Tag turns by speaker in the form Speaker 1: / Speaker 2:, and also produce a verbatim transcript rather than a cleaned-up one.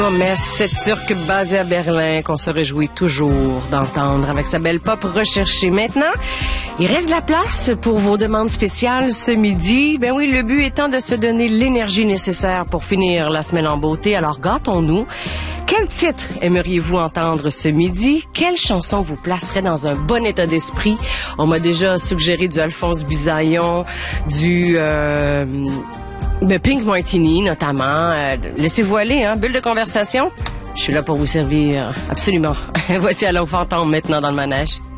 Speaker 1: Mais cette Turque basée à Berlin qu'on se réjouit toujours d'entendre avec sa belle pop recherchée. Maintenant, il reste de la place pour vos demandes spéciales ce midi. Ben oui, le but étant de se donner l'énergie nécessaire pour finir la semaine en beauté. Alors gâtons-nous. Quel titre aimeriez-vous entendre ce midi? Quelle chanson vous placerait dans un bon état d'esprit? On m'a déjà suggéré du Alphonse Bisaillon, du... Euh de Pink Martini, notamment. Euh, laissez-vous aller, hein? Bulle de conversation. Je suis là pour vous servir, absolument. Voici Allô Fantôme maintenant dans le manège.